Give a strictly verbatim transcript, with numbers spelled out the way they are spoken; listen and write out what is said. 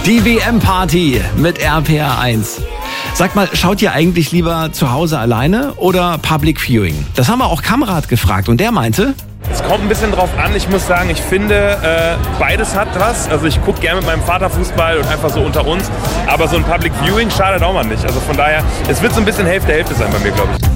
Die W M-Party mit R P R eins. Sag mal, schaut ihr eigentlich lieber zu Hause alleine oder Public Viewing? Das haben wir auch Kamrat gefragt und der meinte... Es kommt ein bisschen drauf an. Ich muss sagen, ich finde, äh, beides hat was. Also ich gucke gerne mit meinem Vater Fußball und einfach so unter uns. Aber so ein Public Viewing schadet auch mal nicht. Also von daher, es wird so ein bisschen Hälfte-Hälfte sein bei mir, glaube ich.